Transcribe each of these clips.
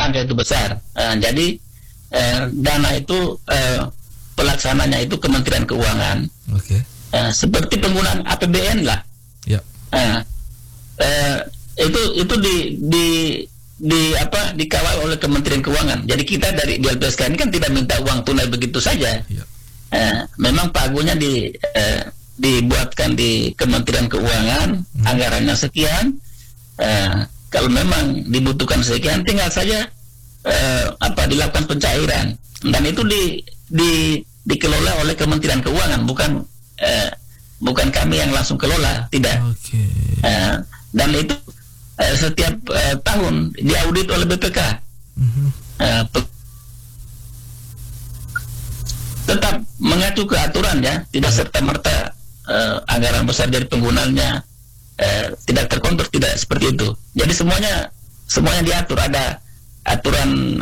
angka itu besar. Jadi dana itu pelaksananya itu Kementerian Keuangan. Seperti penggunaan APBN lah. Itu dikawal oleh Kementerian Keuangan. Jadi kita di LPSK ini kan tidak minta uang tunai begitu saja. Memang pagunya dibuatkan di Kementerian Keuangan, anggarannya sekian. Kalau memang dibutuhkan sekian, tinggal saja dilakukan pencairan, dan itu dikelola oleh Kementerian Keuangan, bukan kami yang langsung kelola, tidak. Dan itu setiap tahun diaudit oleh BPK. Tetap mengacu ke aturan, ya, tidak serta-merta anggaran besar dari penggunanya tidak terkontrol, tidak seperti itu. Jadi semuanya diatur, ada aturan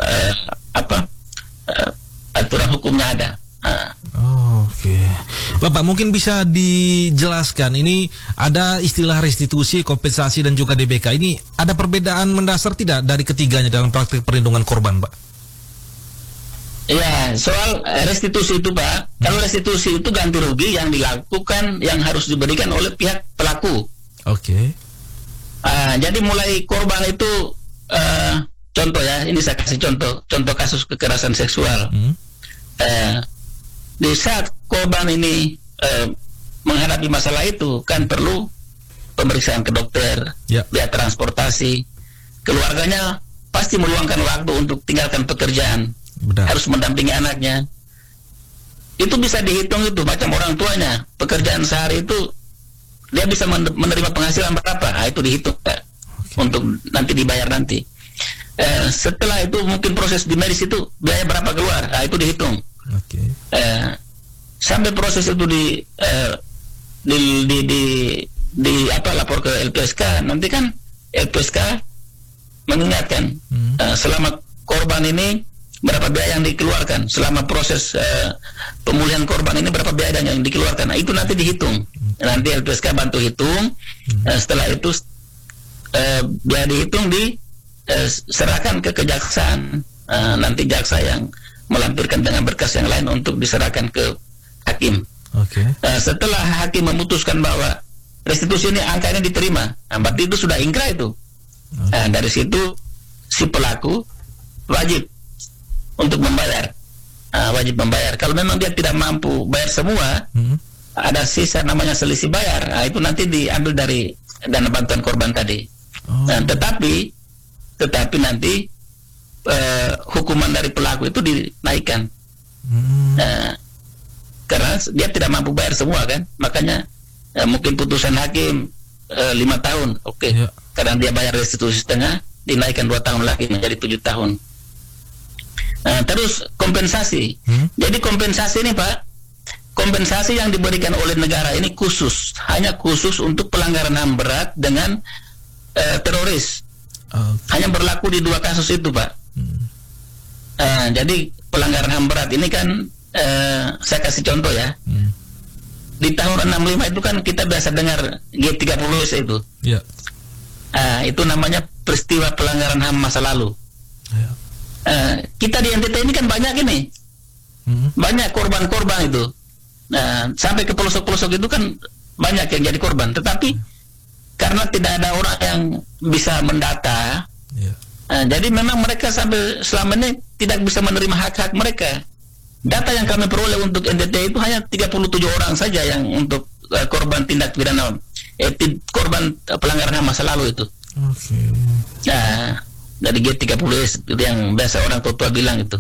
aturan hukumnya ada. Bapak mungkin bisa dijelaskan, ini ada istilah restitusi, kompensasi dan juga DBK. Ini ada perbedaan mendasar tidak dari ketiganya dalam praktik perlindungan korban, Pak? Ya, soal restitusi itu, Pak, kalau restitusi itu ganti rugi yang dilakukan, yang harus diberikan oleh pihak pelaku. Jadi mulai korban itu, contoh ya, ini saya kasih contoh kasus kekerasan seksual. Di saat korban ini menghadapi masalah itu, kan perlu pemeriksaan ke dokter, biaya transportasi, keluarganya pasti meluangkan waktu untuk tinggalkan pekerjaan, harus mendampingi anaknya. Itu bisa dihitung, itu macam orang tuanya, pekerjaan sehari itu dia bisa menerima penghasilan berapa, itu dihitung untuk nanti dibayar nanti. Setelah itu mungkin proses di medis itu biaya berapa keluar, itu dihitung. Sampai proses itu lapor ke LPSK, nanti kan LPSK mengingatkan selama korban ini berapa biaya yang dikeluarkan, selama proses pemulihan korban ini berapa biaya yang dikeluarkan. Itu nanti dihitung, nanti LPSK bantu hitung. Setelah itu biaya dihitung diserahkan ke kejaksaan. Nanti jaksa yang melampirkan dengan berkas yang lain untuk diserahkan ke hakim. Setelah hakim memutuskan bahwa restitusi ini angkanya diterima, berarti itu sudah ingkrah itu. Dari situ si pelaku wajib untuk membayar, wajib membayar. Kalau memang dia tidak mampu bayar semua, ada sisa namanya selisih bayar. Itu nanti diambil dari dana bantuan korban tadi. Tetapi nanti hukuman dari pelaku itu dinaikkan. Karena dia tidak mampu bayar semua, kan, makanya mungkin putusan hakim 5 tahun, karena dia bayar restitusi setengah, dinaikkan 2 tahun lagi menjadi 7 tahun. Terus kompensasi. Jadi kompensasi ini, Pak, kompensasi yang diberikan oleh negara ini hanya khusus untuk pelanggaran HAM berat dengan teroris. Hanya berlaku di 2 kasus itu, Pak. Jadi pelanggaran HAM berat ini kan, saya kasih contoh ya. Di tahun 65 itu kan kita biasa dengar G30S itu. Itu namanya peristiwa pelanggaran HAM masa lalu. Kita di NTT ini kan banyak ini, banyak korban-korban itu. Sampai ke pelosok-pelosok itu kan banyak yang jadi korban. Tetapi karena tidak ada orang yang bisa mendata, jadi memang mereka sampai selama ini tidak bisa menerima hak-hak mereka. Data yang kami peroleh untuk NTT itu hanya 37 orang saja yang untuk korban tindak pidana, korban pelanggaran HAM masa lalu itu. Dari G30S itu yang biasa orang tua bilang itu.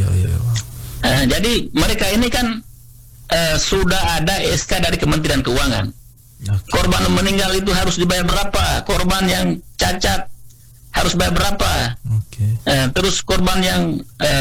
Jadi mereka ini kan sudah ada SK dari Kementerian Keuangan. Korban yang meninggal itu harus dibayar berapa, korban yang cacat harus bayar berapa, terus korban yang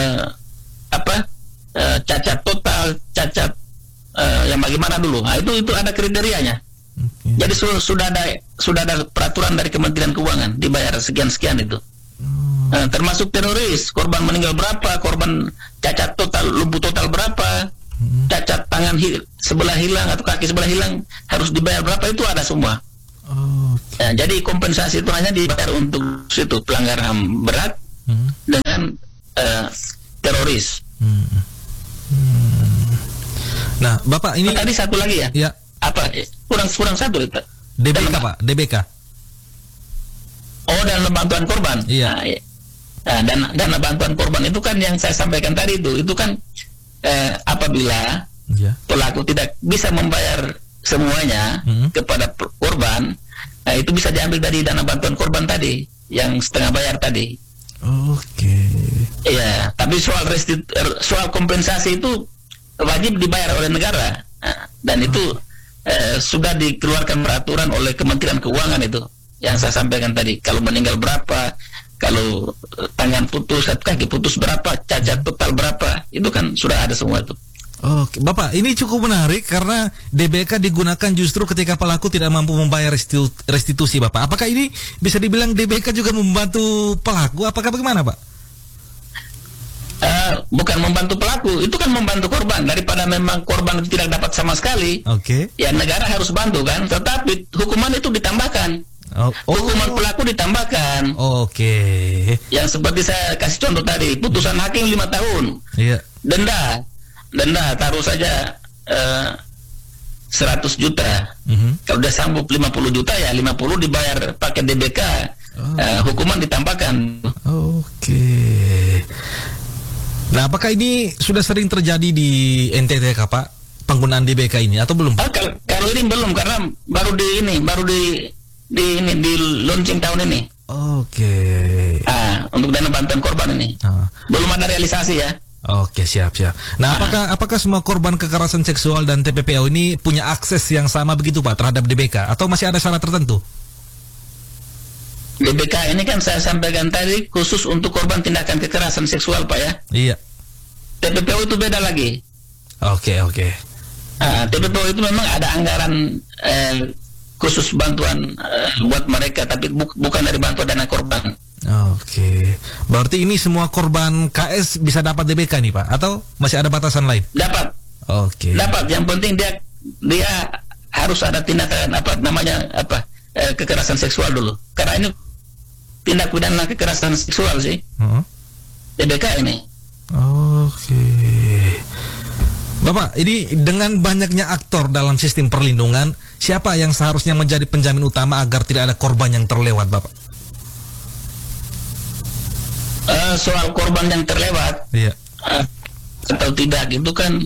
cacat total, cacat yang bagaimana dulu. Itu ada kriterianya. Jadi sudah ada peraturan dari Kementerian Keuangan, dibayar sekian-sekian itu. Termasuk teroris, korban meninggal berapa, korban cacat total, lumpuh total berapa, cacat tangan sebelah hilang atau kaki sebelah hilang harus dibayar berapa, itu ada semua. Jadi kompensasi itu hanya dibayar untuk situ pelanggaran HAM berat dengan teroris. Nah, Bapak ini tadi satu lagi ya. Ya. Apa? Kurang satu itu. DBK Pak, DBK. Oh, dana bantuan korban. Iya. Nah, iya. Nah, dana bantuan korban itu kan yang saya sampaikan tadi itu kan apabila pelaku tidak bisa membayar semuanya kepada korban, nah itu bisa diambil dari dana bantuan korban tadi yang setengah bayar tadi. Oke. Iya, tapi soal kompensasi itu wajib dibayar oleh negara. Nah, dan itu sudah dikeluarkan peraturan oleh Kementerian Keuangan itu yang saya sampaikan tadi. Kalau meninggal berapa, kalau tangan putus, kaki putus berapa, cacat total berapa, itu kan sudah ada semua itu. Oke, Bapak, ini cukup menarik karena DBK digunakan justru ketika pelaku tidak mampu membayar restitusi, Bapak. Apakah ini bisa dibilang DBK juga membantu pelaku? Apakah bagaimana, Pak? Bukan membantu pelaku, itu kan membantu korban. Daripada memang korban tidak dapat sama sekali, ya negara harus bantu kan. Tetapi hukuman itu ditambahkan. Hukuman pelaku ditambahkan. Yang seperti saya kasih contoh tadi, putusan hakim 5 tahun. Iya. Denda taruh saja 100 juta. Kalau udah sanggup 50 juta ya 50 dibayar pakai DBK. Hukuman ditambahkan. Nah, apakah ini sudah sering terjadi di NTT, Pak, penggunaan DBK ini atau belum? Kalau ini belum, karena baru di launching tahun ini. Untuk dana bantuan korban ini belum ada realisasi ya. Siap. Nah, apakah semua korban kekerasan seksual dan TPPO ini punya akses yang sama begitu, Pak, terhadap DBK atau masih ada syarat tertentu? DBK ini kan saya sampaikan tadi khusus untuk korban tindakan kekerasan seksual, Pak ya. Iya. TPPO itu beda lagi. TPPO itu memang ada anggaran khusus bantuan buat mereka, tapi bukan dari bantuan dana korban. Berarti ini semua korban KS bisa dapat DBK nih, Pak, atau masih ada batasan lain? Dapat. Dapat. Yang penting dia harus ada tindakan kekerasan seksual dulu. Karena ini tindak pidana kekerasan seksual sih. DBK ini. Bapak, ini dengan banyaknya aktor dalam sistem perlindungan, siapa yang seharusnya menjadi penjamin utama agar tidak ada korban yang terlewat, Bapak? Soal korban yang terlewat atau tidak itu kan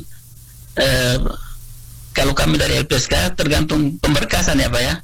kalau kami dari LPSK tergantung pemberkasan ya, Pak ya.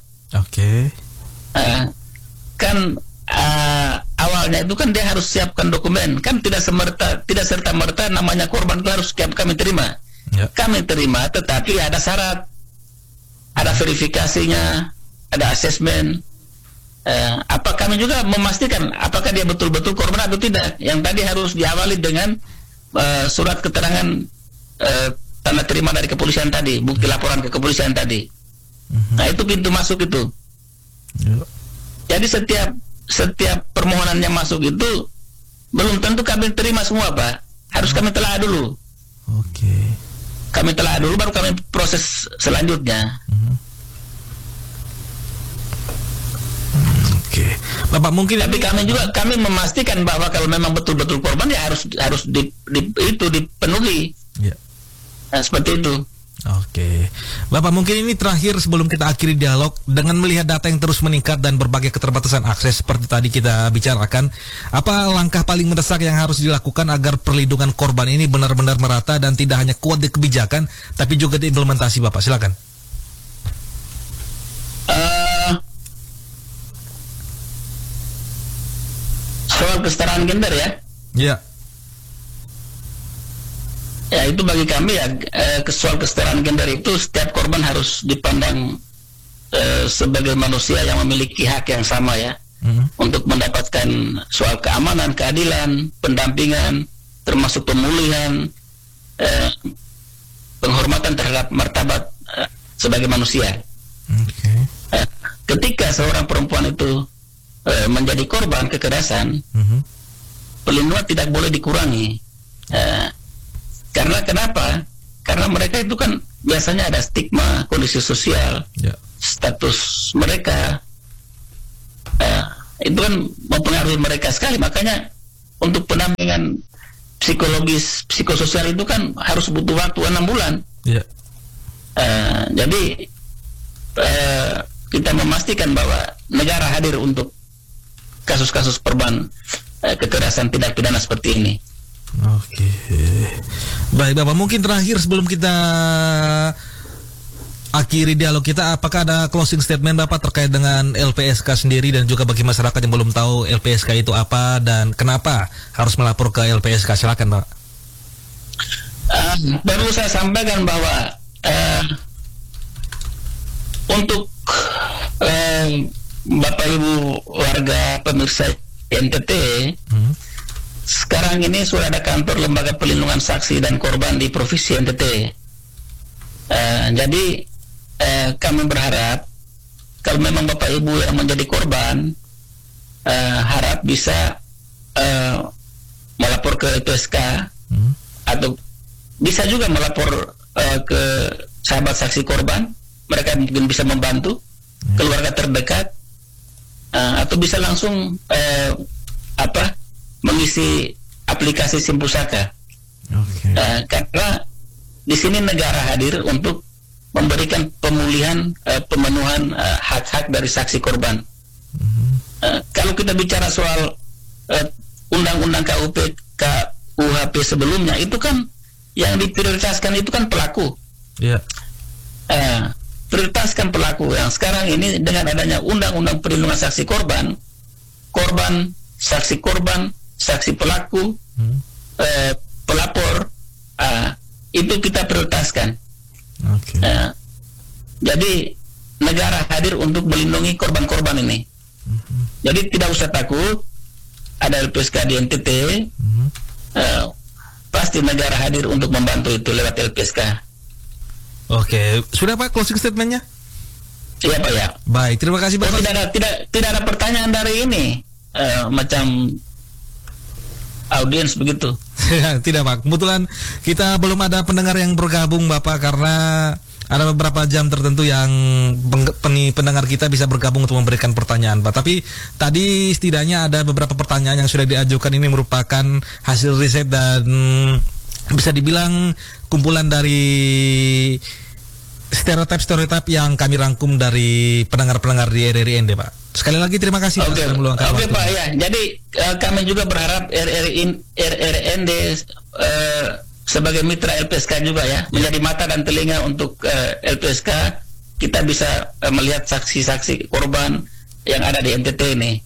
Kan awalnya itu kan dia harus siapkan dokumen, kan tidak serta merta namanya korban itu harus kami terima. Kami terima, tetapi ada syarat, ada verifikasinya, ada asesmen. Kami juga memastikan apakah dia betul-betul korban atau tidak. Yang tadi harus diawali dengan surat keterangan tanda terima dari kepolisian tadi, bukti laporan ke kepolisian tadi. Nah, itu pintu masuk itu. Jadi setiap permohonan yang masuk itu belum tentu kami terima semua, Pak. Harus kami telah dulu. Kami telah dulu baru kami proses selanjutnya. Bapak mungkin. Tapi kami memastikan bahwa kalau memang betul-betul korban ya harus dipenuhi. Nah, seperti itu. Bapak, mungkin ini terakhir sebelum kita akhiri dialog, dengan melihat data yang terus meningkat dan berbagai keterbatasan akses seperti tadi kita bicarakan, apa langkah paling mendesak yang harus dilakukan agar perlindungan korban ini benar-benar merata dan tidak hanya kuat di kebijakan tapi juga diimplementasi, Bapak? Silakan. Soal kesetaraan gender ya. Ya, itu bagi kami ya, soal kesetaraan gender itu setiap korban harus dipandang sebagai manusia yang memiliki hak yang sama ya, untuk mendapatkan soal keamanan, keadilan, pendampingan, termasuk pemulihan, penghormatan terhadap martabat sebagai manusia. Ketika seorang perempuan itu menjadi korban kekerasan, perlindungan tidak boleh dikurangi. Karena kenapa? Karena mereka itu kan biasanya ada stigma, kondisi sosial, status mereka, itu kan mempengaruhi mereka sekali. Makanya untuk pendampingan psikologis, psikososial itu kan harus butuh waktu 6 bulan. Yeah. Jadi kita memastikan bahwa negara hadir untuk kasus-kasus korban kekerasan tindak pidana seperti ini. Oke. Baik Bapak, mungkin terakhir sebelum kita akhiri dialog kita, apakah ada closing statement Bapak terkait dengan LPSK sendiri dan juga bagi masyarakat yang belum tahu LPSK itu apa dan kenapa harus melapor ke LPSK? Silakan Pak. Baru saya sampaikan bahwa untuk Bapak Ibu warga pemirsa NTT, sekarang ini sudah ada kantor Lembaga Perlindungan Saksi dan Korban di Provinsi NTT. Jadi kami berharap kalau memang Bapak Ibu yang menjadi korban, harap bisa melapor ke LPSK atau bisa juga melapor ke sahabat saksi korban. Mereka mungkin bisa membantu keluarga terdekat, atau bisa langsung mengisi aplikasi Simpusaka. Karena di sini negara hadir untuk memberikan pemulihan, pemenuhan hak-hak dari saksi korban. Kalau kita bicara soal undang-undang KUHP sebelumnya, itu kan yang diprioritaskan itu kan pelaku. Prioritaskan pelaku. Yang sekarang ini dengan adanya undang-undang perlindungan saksi korban, saksi korban, saksi pelaku, pelapor, itu kita prioritaskan. Jadi negara hadir untuk melindungi korban-korban ini. Jadi tidak usah takut, ada LPSK di NTT, pasti negara hadir untuk membantu itu lewat LPSK. Oke, sudah Pak closing statementnya? Iya Pak ya. Baik, terima kasih Bapak. Tidak ada pertanyaan dari ini, macam audiens begitu. Tidak Pak, kebetulan kita belum ada pendengar yang bergabung Bapak, karena ada beberapa jam tertentu yang pendengar kita bisa bergabung untuk memberikan pertanyaan Pak. Tapi tadi setidaknya ada beberapa pertanyaan yang sudah diajukan. Ini merupakan hasil riset dan bisa dibilang kumpulan dari stereotip yang kami rangkum dari pendengar-pendengar di RRIND Pak. Sekali lagi terima kasih Pak sudah meluangkan waktu. Pak ya. Jadi kami juga berharap RRIND sebagai mitra LPSK juga ya, menjadi mata dan telinga untuk LPSK. Kita bisa melihat saksi-saksi korban yang ada di NTT ini.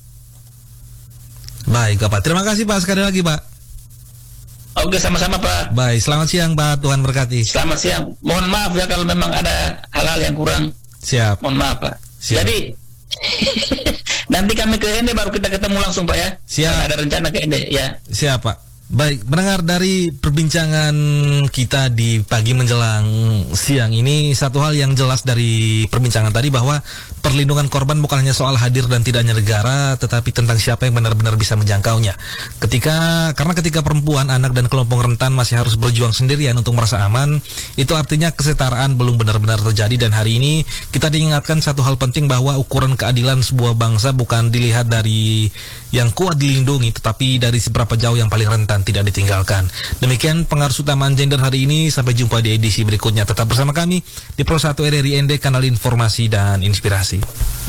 Baik Pak, terima kasih Pak sekali lagi Pak. Oke, sama-sama Pak. Baik, selamat siang Pak, Tuhan berkati. Selamat siang. Mohon maaf ya kalau memang ada hal-hal yang kurang. Siap. Mohon maaf Pak. Siap. Jadi nanti kami ke ND baru kita ketemu langsung Pak ya. Siap. Ada rencana ke ND ya. Siap Pak. Baik, mendengar dari perbincangan kita di pagi menjelang siang ini, satu hal yang jelas dari perbincangan tadi bahwa perlindungan korban bukan hanya soal hadir dan tidaknya negara, tetapi tentang siapa yang benar-benar bisa menjangkaunya. Karena ketika perempuan, anak, dan kelompok rentan masih harus berjuang sendirian untuk merasa aman, itu artinya kesetaraan belum benar-benar terjadi. Dan hari ini kita diingatkan satu hal penting, bahwa ukuran keadilan sebuah bangsa bukan dilihat dari yang kuat dilindungi, tetapi dari seberapa jauh yang paling rentan tidak ditinggalkan. Demikian pengaruh utamaan gender hari ini. Sampai jumpa di edisi berikutnya. Tetap bersama kami di Pro 1 RRIND, kanal informasi dan inspirasi.